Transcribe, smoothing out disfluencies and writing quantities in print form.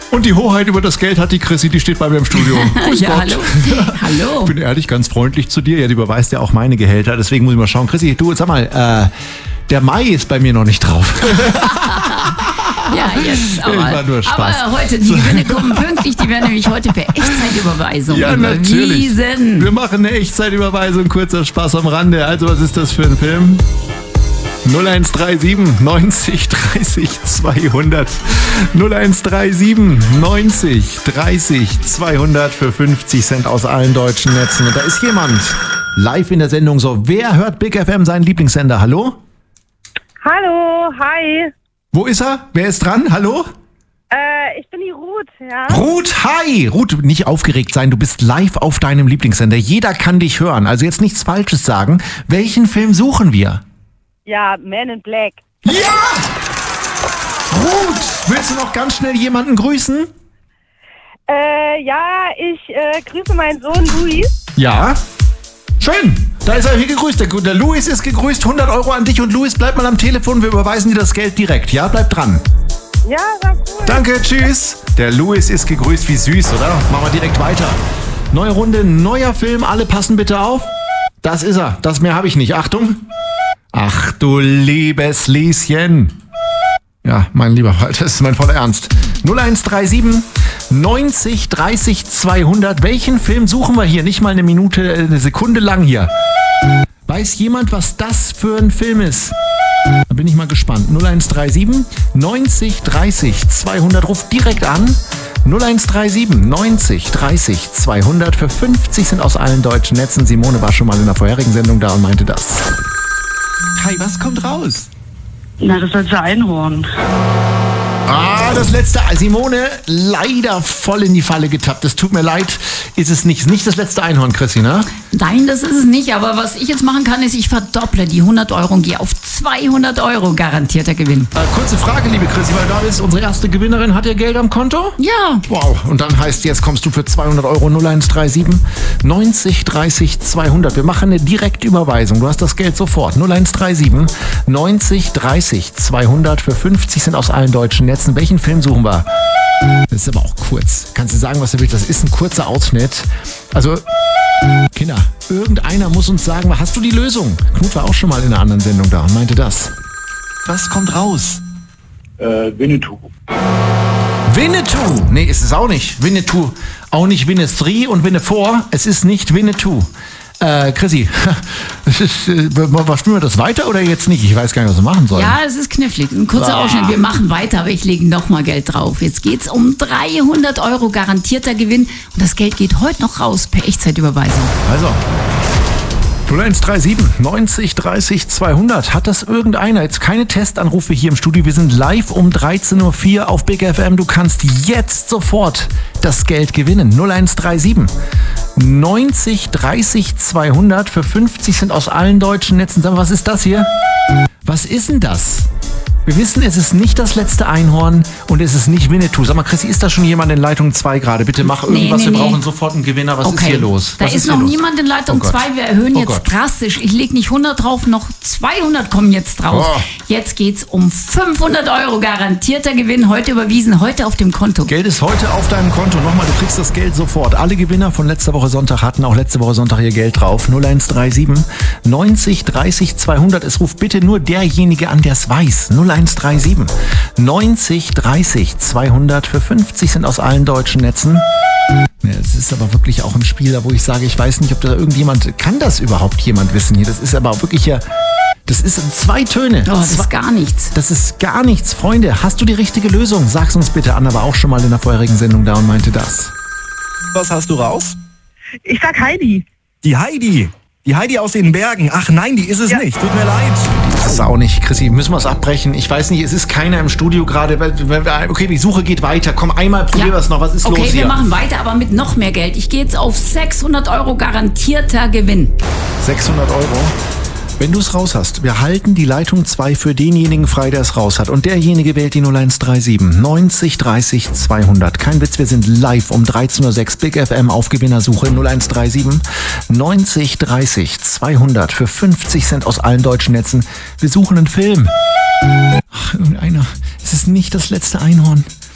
Und die Hoheit über das Geld hat die Chrissy, die steht bei mir im Studio. Grüß Ja, Gott. hallo. Hallo. Ich bin ehrlich ganz freundlich zu dir. Ja, die überweist ja auch meine Gehälter. Deswegen muss ich mal schauen. Chrissy, du, sag mal, der Mai ist bei mir noch nicht drauf. Ja, jetzt aber. War nur Spaß. Aber heute, die Gewinne kommen pünktlich. Die werden nämlich heute per Echtzeitüberweisung Ja, natürlich. überwiesen. Wir machen eine Echtzeitüberweisung. Kurzer Spaß am Rande. Also, was ist das für ein Film? 0137 90 30 200. 0137 90 30 200 für 50 Cent aus allen deutschen Netzen. Und da ist jemand live in der Sendung. So, wer hört Big FM, seinen Lieblingssender? Hallo? Hallo, hi. Wo ist er? Wer ist dran? Hallo? Ich bin die Ruth, ja. Ruth, hi! Ruth, nicht aufgeregt sein, du bist live auf deinem Lieblingssender. Jeder kann dich hören, also jetzt nichts Falsches sagen. Welchen Film suchen wir? Ja, Man in Black. Ja! Ruth, willst du noch ganz schnell jemanden grüßen? Ja, ich grüße meinen Sohn Luis. Ja. Schön, da ist er hier gegrüßt. Der Luis ist gegrüßt, 100 Euro an dich und Luis, bleib mal am Telefon, wir überweisen dir das Geld direkt, ja? Bleib dran. Ja, war cool. Danke, tschüss. Der Luis ist gegrüßt, wie süß, oder? Machen wir direkt weiter. Neue Runde, neuer Film, alle passen bitte auf. Das ist er, das mehr habe ich nicht. Achtung. Ach du liebes Lieschen. Ja, mein Lieber, das ist mein voller Ernst. 0137 90 30 200. Welchen Film suchen wir hier? Nicht mal eine Minute, eine Sekunde lang hier. Weiß jemand, was das für ein Film ist? Da bin ich mal gespannt. 0137 90 30 200. Ruft direkt an. 0137 90 30 200 für 50 sind aus allen deutschen Netzen. Simone war schon mal in der vorherigen Sendung da und meinte das. Kai, was kommt raus? Na, das letzte Einhorn. Ah, das letzte. Simone, leider voll in die Falle getappt. Es tut mir leid. Ist es nicht. Ist nicht das letzte Einhorn, Chrissy, ne? Nein, das ist es nicht. Aber was ich jetzt machen kann, ist, ich verdopple die 100 Euro und gehe auf 200 Euro garantierter Gewinn. Kurze Frage, liebe Chrissy, weil da ist unsere erste Gewinnerin. Hat ihr Geld am Konto? Ja. Wow. Und dann heißt, jetzt kommst du für 200 Euro 0137 90 30 200. Wir machen eine Direktüberweisung. Du hast das Geld sofort. 0137 90 30 200 für 50 sind aus allen deutschen Netzen. Welchen Film suchen wir? Das ist aber auch kurz. Kannst du sagen, was du willst? Das ist ein kurzer Ausschnitt. Also, Kinder, irgendeiner muss uns sagen, hast du die Lösung? Knut war auch schon mal in einer anderen Sendung da und meinte das. Was kommt raus? Winnetou. Winnetou! Nee, ist es auch nicht. Winnetou. Auch nicht Winnetou und Winnetou. Es ist nicht Winnetou. Chrissy, das ist, spielen wir das weiter oder jetzt nicht? Ich weiß gar nicht, was wir machen sollen. Ja, es ist knifflig. Ein kurzer Ausschnitt. Wir machen weiter, aber ich lege nochmal Geld drauf. Jetzt geht's um 300 Euro garantierter Gewinn. Und das Geld geht heute noch raus per Echtzeitüberweisung. Also, 0137 90 30 200. Hat das irgendeiner? Jetzt keine Testanrufe hier im Studio. Wir sind live um 13.04 Uhr auf Big FM. Du kannst jetzt sofort das Geld gewinnen. 0137 90 30 200 für 50 sind aus allen deutschen Netzen. Sag mal, was ist das hier? Was ist denn das? Wir wissen, es ist nicht das letzte Einhorn und es ist nicht Winnetou. Sag mal, Chrissy, ist da schon jemand in Leitung 2 gerade? Bitte mach irgendwas, wir brauchen sofort einen Gewinner. Was ist hier los? Da ist noch niemand in Leitung 2. Wir erhöhen jetzt drastisch. Ich lege nicht 100 drauf, noch 200 kommen jetzt drauf. Oh. Jetzt geht's um 500 Euro garantierter Gewinn. Heute überwiesen, heute auf dem Konto. Geld ist heute auf deinem Konto. Nochmal, du kriegst das Geld sofort. Alle Gewinner von letzter Woche Sonntag hatten auch letzte Woche Sonntag ihr Geld drauf. 0137 90 30 200. Es ruft bitte nur derjenige an, der es weiß. 0137 90 30 200 für 50 sind aus allen deutschen Netzen. Ja, es ist aber wirklich auch ein Spiel, wo ich sage, ich weiß nicht, ob da irgendjemand, kann das überhaupt jemand wissen hier? Das ist aber wirklich ja, das ist 2 Töne. Oh, das ist gar nichts. Das ist gar nichts. Freunde, hast du die richtige Lösung? Sag's uns bitte. Anna war auch schon mal in der vorherigen Sendung da und meinte das. Was hast du raus? Ich sag Heidi. Die Heidi. Die Heidi aus den Bergen. Ach nein, die ist es nicht. Tut mir leid. Das ist auch nicht, Chrissy. Müssen wir es abbrechen? Ich weiß nicht, es ist keiner im Studio gerade. Okay, die Suche geht weiter. Komm, einmal probieren wir es noch. Was ist los hier? Okay, wir machen weiter, aber mit noch mehr Geld. Ich gehe jetzt auf 600 Euro garantierter Gewinn. 600 Euro. Wenn du es raus hast, wir halten die Leitung 2 für denjenigen frei, der es raus hat. Und derjenige wählt die 0137 90 30 200. Kein Witz, wir sind live um 13.06 Uhr Big FM auf Gewinnersuche. 0137 90 30 200 für 50 Cent aus allen deutschen Netzen. Wir suchen einen Film. Ach, irgendeiner. Es ist nicht das letzte Einhorn.